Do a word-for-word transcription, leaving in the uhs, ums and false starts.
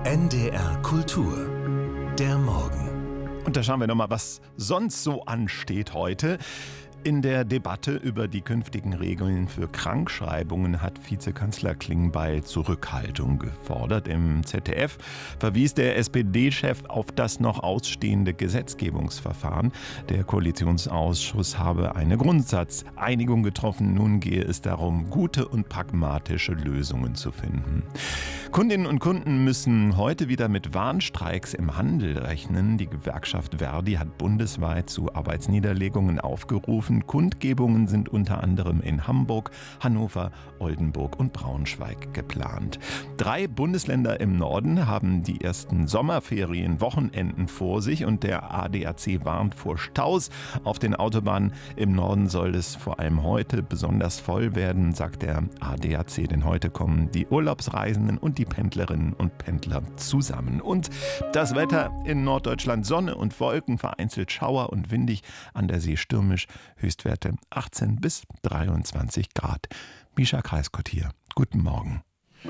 N D R Kultur, der Morgen. Und da schauen wir nochmal, was sonst so ansteht heute. In der Debatte über die künftigen Regeln für Krankschreibungen hat Vizekanzler Klingbeil Zurückhaltung gefordert. Im Z D F verwies der S P D-Chef auf das noch ausstehende Gesetzgebungsverfahren. Der Koalitionsausschuss habe eine Grundsatzeinigung getroffen. Nun gehe es darum, gute und pragmatische Lösungen zu finden. Kundinnen und Kunden müssen heute wieder mit Warnstreiks im Handel rechnen. Die Gewerkschaft Verdi hat bundesweit zu Arbeitsniederlegungen aufgerufen. Kundgebungen sind unter anderem in Hamburg, Hannover, Oldenburg und Braunschweig geplant. Drei Bundesländer im Norden haben die ersten Sommerferienwochenenden vor sich und der A D A C warnt vor Staus. Auf den Autobahnen im Norden soll es vor allem heute besonders voll werden, sagt der A D A C, denn heute kommen die Urlaubsreisenden und die Pendlerinnen und Pendler zusammen. Und das Wetter in Norddeutschland: Sonne und Wolken, vereinzelt Schauer und windig, an der See stürmisch, Höchstwerte achtzehn bis dreiundzwanzig Grad. Mischa Kreiskott hier. Guten Morgen.